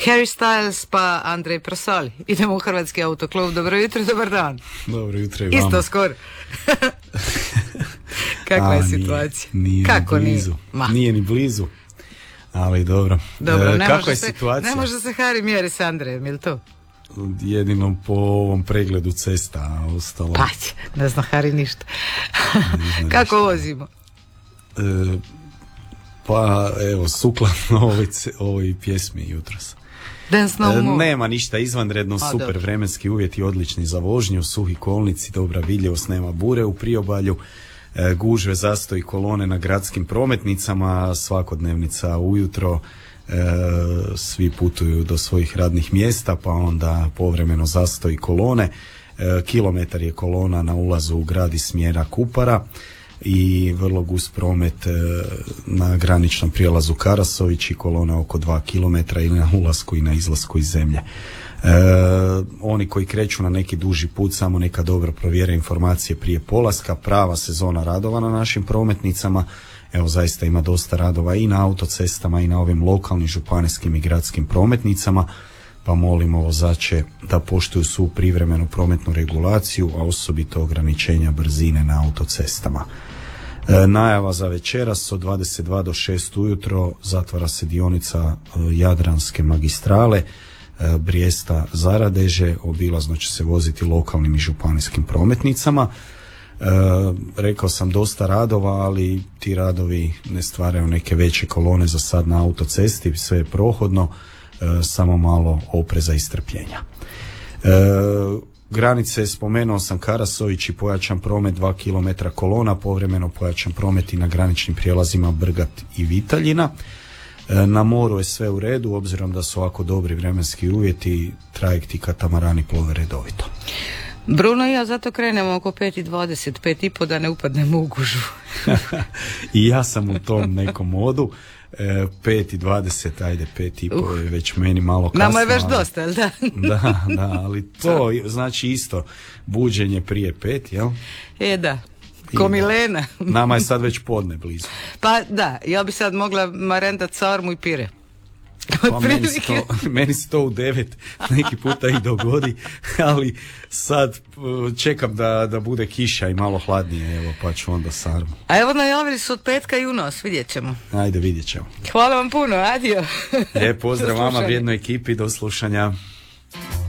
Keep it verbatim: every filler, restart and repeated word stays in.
Harry Styles pa Andrej Prosoli. Idemo u Hrvatski autoklub. Dobro jutro, dobar dan. Dobro jutro i vama. Isto skoro. Kakva je A, situacija? Nije, nije Kako ni blizu. nije? Nije ni blizu. Ali dobro. Dobro, e, ne kakva može je se, situacija? Ne može se Hari mjeri s Andrejem, jel to? Jedino po ovom pregledu cesta, a ostalo... Pa, ne zna Hari ništa. Kako ništa. Vozimo? E, pa, evo, sukladno ovoj, ovoj pjesmi jutros. Dance no more. Nema ništa izvanredno, A, super dobro. Vremenski uvjeti odlični za vožnju, suhi kolnici, dobra vidljivost, nema bure u priobalju, e, gužve, zastoji kolone na gradskim prometnicama, svakodnevnica ujutro, e, svi putuju do svojih radnih mjesta, pa onda povremeno zastoji kolone, e, kilometar je kolona na ulazu u grad iz smjera Kupara i vrlo gust promet e, na graničnom prijelazu Karasović i kolona oko dva kilometra i na ulasku i na izlasku iz zemlje. E, oni koji kreću na neki duži put samo neka dobro provjere informacije prije polaska, prava sezona radova na našim prometnicama. Evo, zaista ima dosta radova i na autocestama i na ovim lokalnim, županijskim i gradskim prometnicama, pa molimo vozače da poštuju svu privremenu prometnu regulaciju, a osobito ograničenja brzine na autocestama. E, najava za večeras od dvadeset dva do šest ujutro zatvara se dionica e, Jadranske magistrale, e, Brijesta Zaradeže, obilazno će se voziti lokalnim i županijskim prometnicama. E, rekao sam dosta radova, ali ti radovi ne stvaraju neke veće kolone za sad na autocesti, sve je prohodno, e, samo malo opreza i strpljenja. E, granice, spomenuo sam Karasović i pojačan promet, dva kilometra kolona, povremeno pojačan promet i na graničnim prijelazima Brgat i Vitaljina. E, na moru je sve u redu, obzirom da su ovako dobri vremenski uvjeti, trajekti katamarani plove redovito. Bruno i ja zato krenemo oko pet i dvadeset, pet i po da ne upadnemo u gužvu. I ja sam u tom nekom modu. E, pet i dvadeset, ajde pet i po uh. je već meni malo kasno. Nama je već ali, dosta, jel da? da, da, ali to znači isto buđenje prije pet, jel? E da, ko Milena. Nama je sad već podne blizu. Pa da, ja bi sad mogla marendat sarmu i pire. Pa meni, se to, meni se to u devet neki puta i dogodi, ali sad čekam da, da bude kiša i malo hladnije, evo, pa ću onda sarmu. A evo najavili su od petka i unos, vidjet ćemo. Ajde, vidjet ćemo. Hvala vam puno, adio. Lijep pozdrav vama, vrijednoj ekipi, do slušanja.